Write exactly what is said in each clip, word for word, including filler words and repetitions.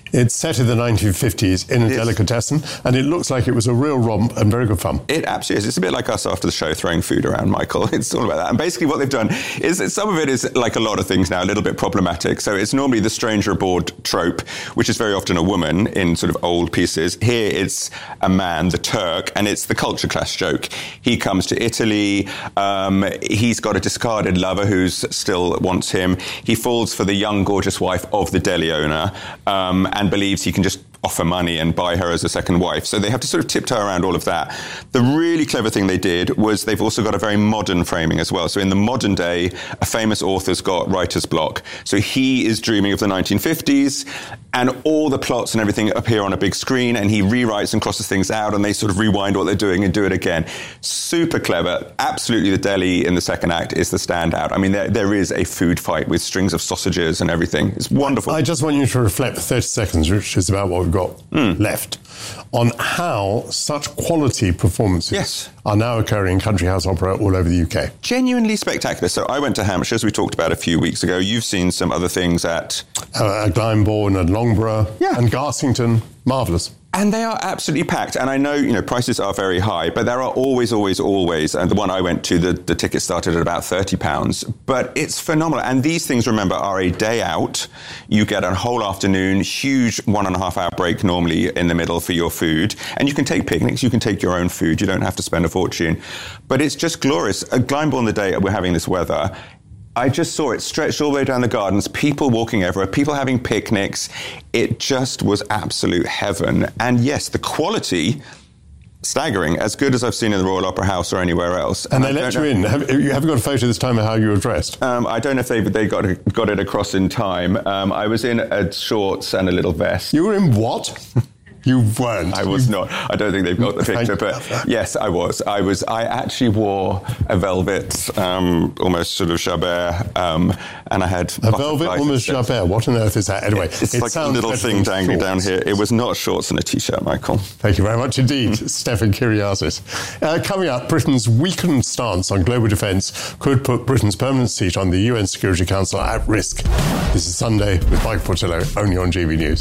It's set in the nineteen fifties in a delicatessen, and it looks like it was a real romp and very good fun. It absolutely is. It's a bit like us after the show throwing food around, Michael. It's all about that. And basically what they've done is that some of it is, like a lot of things now, a little bit problematic. So it's normally the stranger aboard trope, which is very often a woman in sort of old pieces. Here it's a man, the Turk, and it's the culture clash joke. He comes to Italy. Um, he's got a discarded lover who still wants him. He falls for the young, gorgeous wife of the deli owner. Um, and believes he can just offer money and buy her as a second wife. So they have to sort of tiptoe around all of that. The really clever thing they did was they've also got a very modern framing as well. So in the modern day, a famous author's got writer's block. So he is dreaming of the nineteen fifties, and all the plots and everything appear on a big screen, and he rewrites and crosses things out, and they sort of rewind what they're doing and do it again. Super clever. Absolutely, the deli in the second act is the standout. I mean, there, there is a food fight with strings of sausages and everything. It's wonderful. I just want you to reflect for thirty seconds, which is about what we've got mm. left, on how such quality performances yes. are now occurring in country house opera all over the U K. Genuinely spectacular. So I went to Hampshire, as we talked about a few weeks ago. You've seen some other things at... Uh, at Glyndebourne and Loughborough yeah. and Garsington. Marvellous. And they are absolutely packed. And I know, you know, prices are very high, but there are always, always, always, and the one I went to, the, the ticket started at about thirty pounds, but it's phenomenal. And these things, remember, are a day out. You get a whole afternoon, huge one and a half hour break normally in the middle for your food. And you can take picnics, you can take your own food, you don't have to spend a fortune. But it's just glorious. At Glyndebourne, the day we're having this weather, I just saw it stretched all the way down the gardens, people walking everywhere, people having picnics. It just was absolute heaven. And yes, the quality, staggering, as good as I've seen in the Royal Opera House or anywhere else. And, and they let you in. Have, you haven't got a photo this time of how you were dressed? Um, I don't know if they they got, got it across in time. Um, I was in a shorts and a little vest. You were in what? You weren't. I was not. I don't think they've got the picture, but yes, I was. I was. I actually wore a velvet, um, almost sort of Chabert, um, and I had a velvet, almost Chabert. What on earth is that? Anyway, it's it like a little thing dangling down here. It was not shorts and a t-shirt, Michael. Thank you very much indeed, Stefan Kyriazis. Uh, coming up, Britain's weakened stance on global defence could put Britain's permanent seat on the U N Security Council at risk. This is Sunday with Mike Portillo, only on G B News.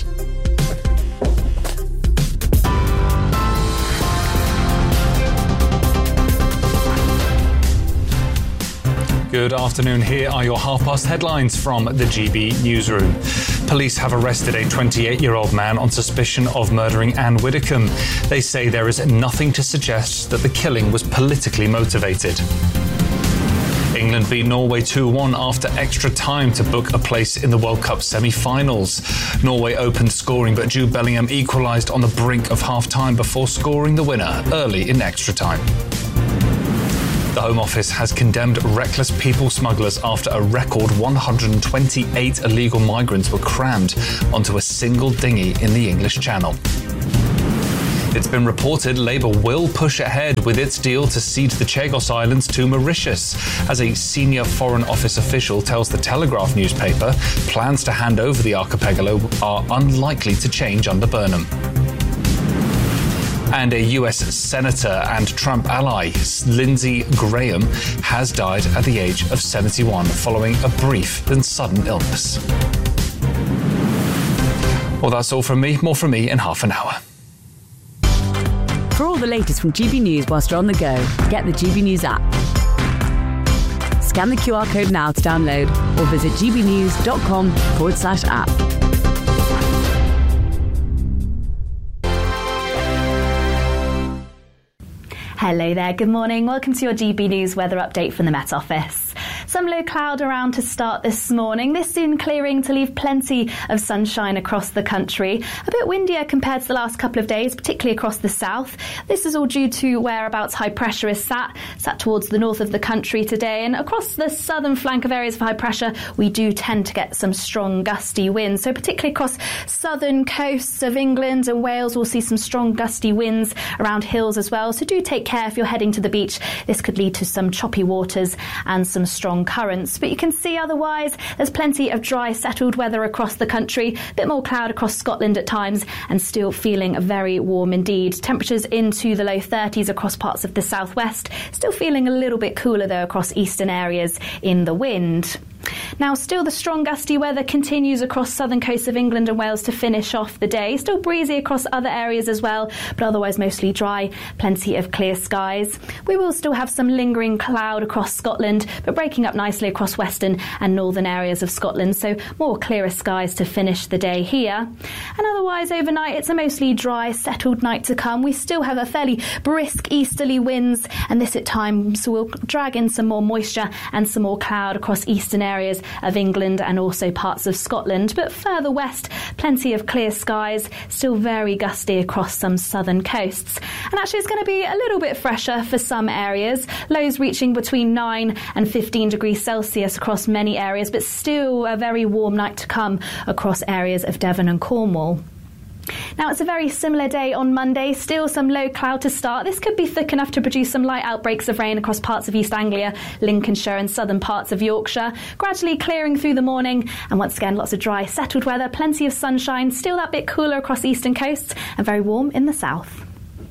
Good afternoon. Here are your half-past headlines from the G B newsroom. Police have arrested a twenty-eight-year-old man on suspicion of murdering Anne Widdecombe. They say there is nothing to suggest that the killing was politically motivated. England beat Norway two one after extra time to book a place in the World Cup semi-finals. Norway opened scoring, but Jude Bellingham equalised on the brink of half-time before scoring the winner early in extra time. The Home Office has condemned reckless people smugglers after a record one hundred twenty-eight illegal migrants were crammed onto a single dinghy in the English Channel. It's been reported Labour will push ahead with its deal to cede the Chagos Islands to Mauritius. As a senior Foreign Office official tells the Telegraph newspaper, plans to hand over the archipelago are unlikely to change under Burnham. And a U S senator and Trump ally, Lindsey Graham, has died at the age of seventy-one following a brief and sudden illness. Well, that's all from me. More from me in half an hour. For all the latest from G B News whilst you're on the go, get the G B News app. Scan the Q R code now to download or visit gbnews.com forward slash app. Hello there, good morning. Welcome to your G B News weather update from the Met Office. Some low cloud around to start this morning. This soon clearing to leave plenty of sunshine across the country. A bit windier compared to the last couple of days, particularly across the south. This is all due to whereabouts high pressure is sat, sat towards the north of the country today. And across the southern flank of areas of high pressure, we do tend to get some strong gusty winds. So particularly across southern coasts of England and Wales, we'll see some strong gusty winds around hills as well. So do take care if you're heading to the beach. This could lead to some choppy waters and some strong currents. But you can see otherwise there's plenty of dry, settled weather across the country. A bit more cloud across Scotland at times and still feeling very warm indeed. Temperatures into the low thirties across parts of the southwest. Still feeling a little bit cooler though across eastern areas in the wind. Now, still the strong gusty weather continues across southern coasts of England and Wales to finish off the day. Still breezy across other areas as well, but otherwise mostly dry, plenty of clear skies. We will still have some lingering cloud across Scotland, but breaking up nicely across western and northern areas of Scotland, so more clearer skies to finish the day here. And otherwise overnight it's a mostly dry, settled night to come. We still have a fairly brisk easterly winds, and this at times will drag in some more moisture and some more cloud across eastern areas areas of England and also parts of Scotland, but further west, plenty of clear skies, still very gusty across some southern coasts. And actually it's going to be a little bit fresher for some areas, lows reaching between nine and fifteen degrees Celsius across many areas, but still a very warm night to come across areas of Devon and Cornwall. Now, it's a very similar day on Monday, still some low cloud to start. This could be thick enough to produce some light outbreaks of rain across parts of East Anglia, Lincolnshire and southern parts of Yorkshire, gradually clearing through the morning, and once again lots of dry, settled weather, plenty of sunshine, still that bit cooler across eastern coasts and very warm in the south.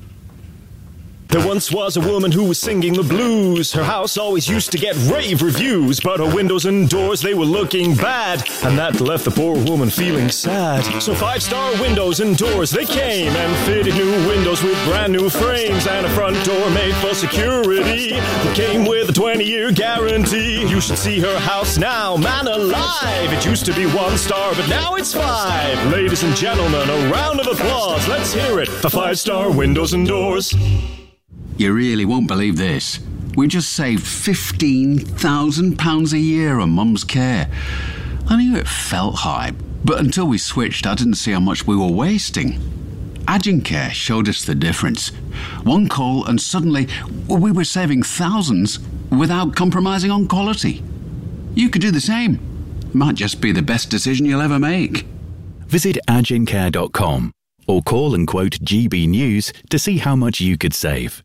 There once was a woman who was singing the blues. Her house always used to get rave reviews, but her windows and doors, they were looking bad, and that left the poor woman feeling sad. So five-star windows and doors, they came and fitted new windows with brand new frames and a front door made for security that came with a twenty-year guarantee. You should see her house now, man alive. It used to be one star, but now it's five. Ladies and gentlemen, a round of applause. Let's hear it for five-star windows and doors. You really won't believe this. We just saved fifteen thousand pounds a year on Mum's care. I knew it felt high, but until we switched, I didn't see how much we were wasting. Agencare showed us the difference. One call and suddenly we were saving thousands without compromising on quality. You could do the same. It might just be the best decision you'll ever make. Visit agencare dot com or call and quote G B News to see how much you could save.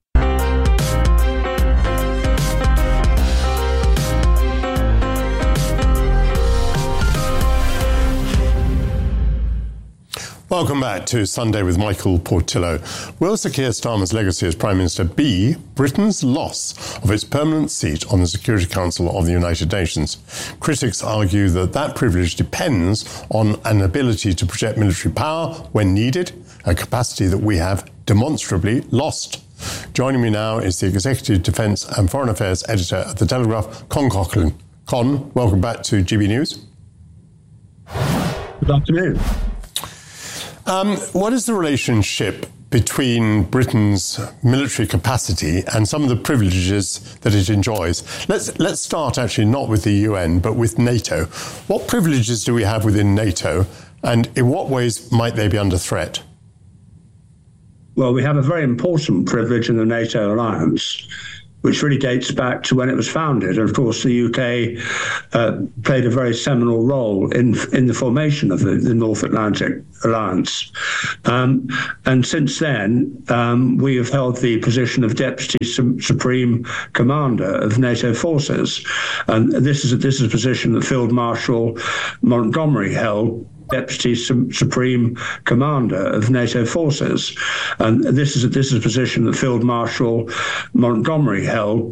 Welcome back to Sunday with Michael Portillo. Will Sir Keir Starmer's legacy as Prime Minister be Britain's loss of its permanent seat on the Security Council of the United Nations? Critics argue that that privilege depends on an ability to project military power when needed, a capacity that we have demonstrably lost. Joining me now is the Executive Defence and Foreign Affairs Editor at The Telegraph, Con Coughlin. Con, welcome back to G B News. Good afternoon. Um, what is the relationship between Britain's military capacity and some of the privileges that it enjoys? Let's let's start actually not with the U N, but with NATO. What privileges do we have within NATO, and in what ways might they be under threat? Well, we have a very important privilege in the NATO alliance, which really dates back to when it was founded. And of course, the U K uh, played a very seminal role in in the formation of the, the North Atlantic Alliance. Um, and since then, um, we have held the position of Deputy Su- Supreme Commander of NATO forces. And this is a, this is a position that Field Marshal Montgomery held, Deputy Su- Supreme Commander of NATO forces. And this is a, this is a position that Field Marshal Montgomery held